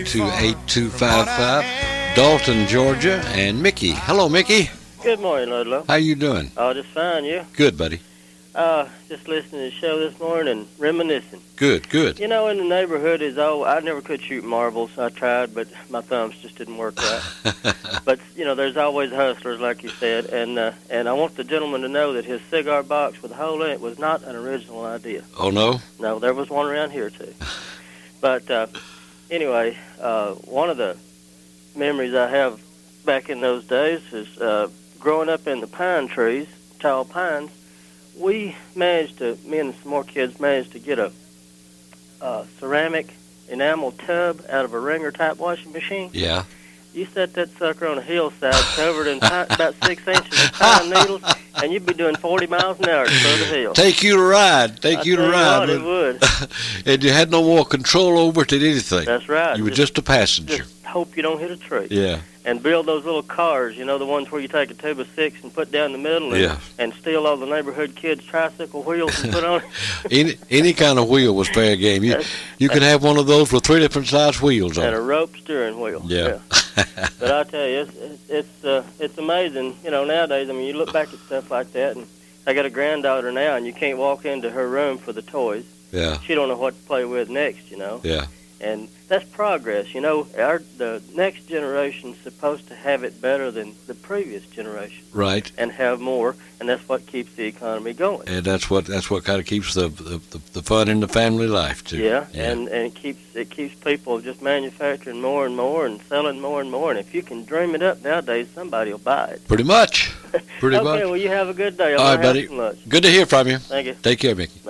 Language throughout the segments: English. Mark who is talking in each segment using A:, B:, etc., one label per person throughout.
A: to 8255, Dalton, Georgia, and Mickey. Hello, Mickey.
B: Good morning, Ludlow.
A: How you doing?
B: Oh, just fine, you?
A: Good, buddy.
B: Just listening to the show this morning and reminiscing.
A: Good, good.
B: You know, in the neighborhood I never could shoot marbles. I tried, but my thumbs just didn't work right. But, you know, there's always hustlers, like you said, and I want the gentleman to know that his cigar box with a hole in it was not an original idea.
A: Oh, no?
B: No, there was one around here, too. But, anyway, one of the memories I have back in those days is growing up in the pine trees, tall pines. Me and some more kids managed to get a ceramic enamel tub out of a Ringer-type washing machine.
A: Yeah.
B: You set that sucker on a hillside covered in about 6 inches of pine needles, and you'd be doing 40 miles an hour to the hill.
A: Take you to ride.
B: It would.
A: And you had no more control over it than anything.
B: That's right.
A: You were just a passenger.
B: Just hope you don't hit a tree.
A: Yeah.
B: And build those little cars, you know, the ones where you take a tube of 6 and put down the middle and steal all the neighborhood kids' tricycle wheels and put on it.
A: Any kind of wheel was fair game. You could have one of those with 3 different size wheels on it.
B: And a rope steering wheel.
A: Yeah.
B: But I tell you, it's amazing. You know, nowadays, I mean, you look back at stuff like that, and I got a granddaughter now, and you can't walk into her room for the toys.
A: Yeah.
B: She don't know what to play with next, you know.
A: Yeah.
B: And that's progress, you know. The next generation's supposed to have it better than the previous generation.
A: Right.
B: And have more, and that's what keeps the economy going.
A: And that's what kind of keeps the fun in the family life too.
B: Yeah. And it keeps people just manufacturing more and more and selling more and more. And if you can dream it up nowadays, somebody will buy it.
A: Pretty much.
B: Okay, well, you have a good day.
A: All right, buddy. Good to hear from you.
B: Thank you.
A: Take care, Mickey.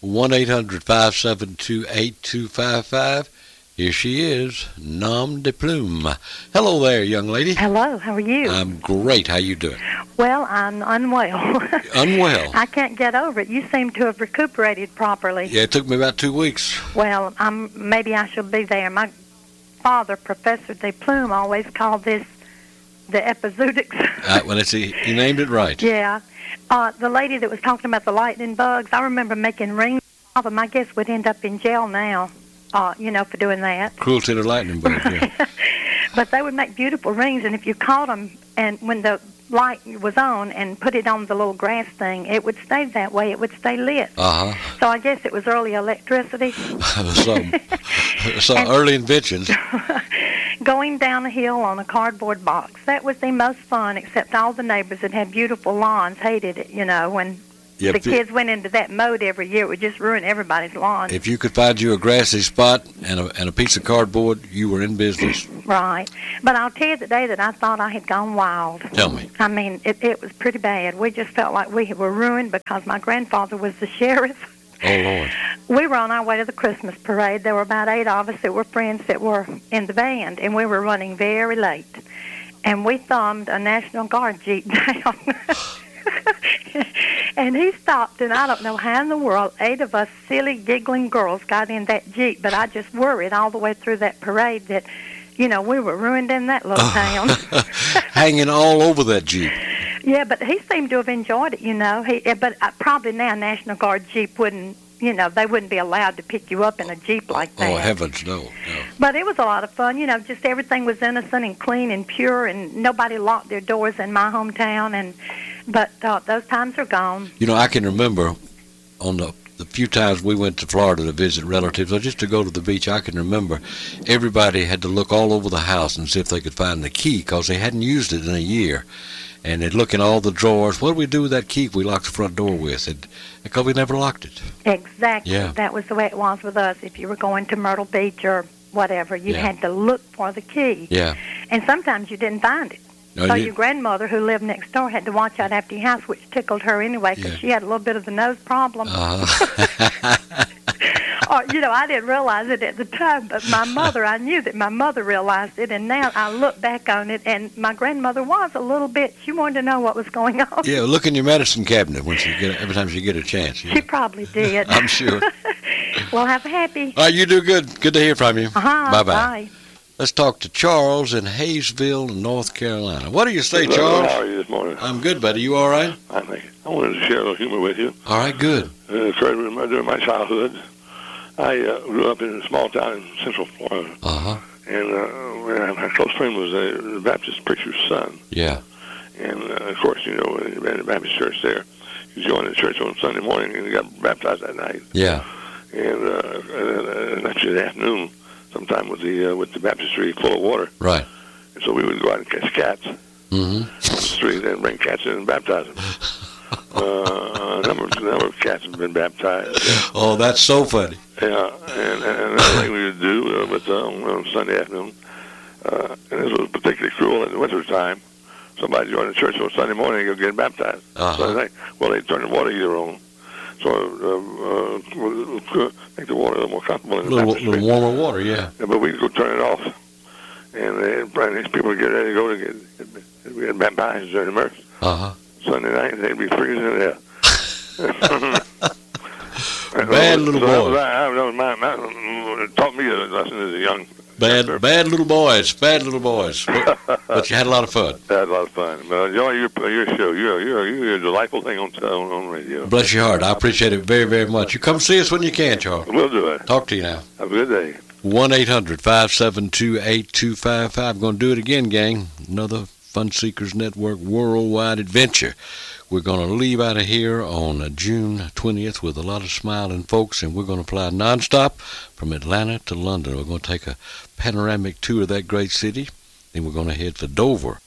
A: 1-800-572-8255. Here she is, Nom de Plume. Hello there, young lady.
C: Hello, how are you?
A: I'm great. How you doing?
C: Well, I'm unwell.
A: Unwell?
C: I can't get over it. You seem to have recuperated properly.
A: Yeah, it took me about 2 weeks.
C: Well, maybe I shall be there. My father, Professor de Plume, always called this the epizootics.
A: Well, he named it right.
C: Yeah. The lady that was talking about the lightning bugs, I remember making rings of them. I guess would end up in jail now. For doing that.
A: Cruelty to lightning bugs, yeah.
C: But they would make beautiful rings, and if you caught them, and when the light was on and put it on the little grass thing, it would stay that way. It would stay lit.
A: Uh-huh.
C: So I guess it was early electricity.
A: Some early inventions.
C: Going down a hill on a cardboard box. That was the most fun, except all the neighbors that had beautiful lawns hated it, when...
A: Yep.
C: The kids went into that mode every year. It would just ruin everybody's lawn.
A: If you could find you a grassy spot and a piece of cardboard, you were in business.
C: Right. But I'll tell you the day that I thought I had gone wild.
A: Tell me.
C: I mean, it was pretty bad. We just felt like we were ruined because my grandfather was the sheriff.
A: Oh, Lord.
C: We were on our way to the Christmas parade. There were about 8 of us that were friends that were in the band, and we were running very late. And we thumbed a National Guard Jeep down. And he stopped, and I don't know how in the world 8 of us silly, giggling girls got in that Jeep, but I just worried all the way through that parade that, we were ruined in that little town.
A: Hanging all over that Jeep.
C: Yeah, but he seemed to have enjoyed it, But probably now National Guard Jeep wouldn't, they wouldn't be allowed to pick you up in a Jeep like that.
A: Oh, heavens, no.
C: But it was a lot of fun, just everything was innocent and clean and pure, and nobody locked their doors in my hometown, But those times are gone.
A: I can remember on the few times we went to Florida to visit relatives, or just to go to the beach, I can remember everybody had to look all over the house and see if they could find the key because they hadn't used it in a year. And they'd look in all the drawers. What do we do with that key we locked the front door with? Because we never locked it.
C: Exactly.
A: Yeah.
C: That was the way it was with us. If you were going to Myrtle Beach or whatever, you had to look for the key.
A: Yeah.
C: And sometimes you didn't find it. So your grandmother, who lived next door, had to watch out after your house, which tickled her anyway, because she had a little bit of the nose problem. I didn't realize it at the time, but I knew that my mother realized it, and now I look back on it, and my grandmother was a little bit, she wanted to know what was going on.
A: Yeah, look in your medicine cabinet every time she get a chance.
C: She probably did.
A: I'm sure.
C: Well, have a happy.
A: You do good. Good to hear from you.
C: Bye-bye.
A: Bye. Let's talk to Charles in Hayesville, North Carolina. What do you say, Charles?
D: How are you this morning?
A: I'm good, buddy. You all right?
D: I wanted to share a little humor with you.
A: All right, good.
D: During my childhood, I grew up in a small town in Central Florida.
A: Uh-huh.
D: And my close friend was the Baptist preacher's son.
A: Yeah.
D: And, of course, you know, in the Baptist church there, he joined the church on Sunday morning and he got baptized that night.
A: Yeah.
D: And actually the afternoon, sometime with the baptistry full of water.
A: Right.
D: And so we would go out and catch cats
A: Mm-hmm.
D: on the street and bring cats in and baptize them. A number of cats have been baptized.
A: Oh, that's so funny.
D: Yeah, and another thing we would do on Sunday afternoon, and this was particularly cruel in the winter time. Somebody joined the church on Sunday morning and go get baptized. So they turn the water heater on, so make the water a little more comfortable in the baptistry.
A: Little warmer water, yeah.
D: But we'd go turn it off, and these people would get ready to go to get baptized during the mirth. Sunday night, they'd be freezing to death.
A: Bad little boy.
D: That was my taught me a lesson as a young.
A: Bad little boys. Bad little boys. But you had a lot of fun.
D: I had a lot of fun. Enjoy your show. You're a delightful thing on radio.
A: Bless your heart. I appreciate it very, very much. You come see us when you can, Charles.
D: We'll do it.
A: Talk to you now.
D: Have a good day.
A: 1-800-572-8255. I'm going to do it again, gang. Another Fun Seekers Network worldwide adventure. We're going to leave out of here on June 20th with a lot of smiling folks, and we're going to fly nonstop from Atlanta to London. We're going to take a panoramic tour of that great city. Then we're going to head for Dover